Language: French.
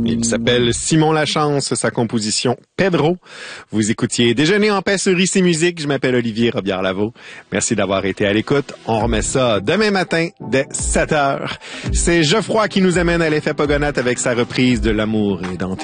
Il s'appelle Simon Lachance, sa composition Pedro. Vous écoutiez Déjeuner en paix sur ICI Musique. Je m'appelle Olivier Robillard-Lavaux. Merci d'avoir été à l'écoute. On remet ça demain matin dès 7h. C'est Geoffroy qui nous amène à l'effet Pogonate avec sa reprise de L'amour et dans